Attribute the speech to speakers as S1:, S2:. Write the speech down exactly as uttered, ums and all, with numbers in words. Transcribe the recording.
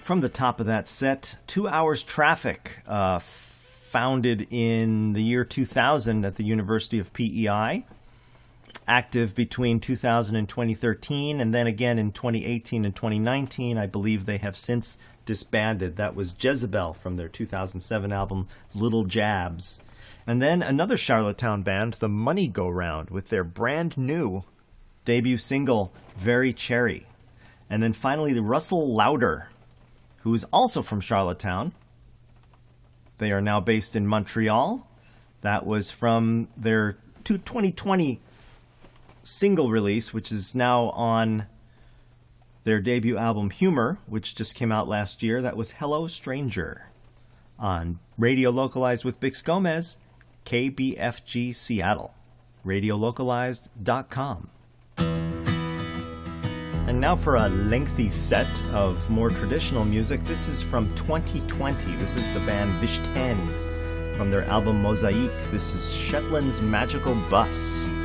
S1: From the top of that set, Two Hours Traffic, uh, founded in the year two thousand at the University of P E I, active between two thousand and twenty thirteen, and then again in twenty eighteen and twenty nineteen. I believe they have since disbanded. That was Jezebel from their two thousand seven album Little Jabs. And then another Charlottetown band, the Money Go Round, with their brand new debut single, Very Cherry. And then finally the Russell Lauder, who is also from Charlottetown. They are now based in Montreal. That was from their twenty twenty single release, which is now on their debut album Humor, which just came out last year. That was Hello Stranger on Radio Localized with Bix Gomez, K B F G Seattle, radio localized dot com. And now for a lengthy set of more traditional music. This is from twenty twenty. This is the band Vishten from their album Mosaic. This is Shetland's Magical Bus.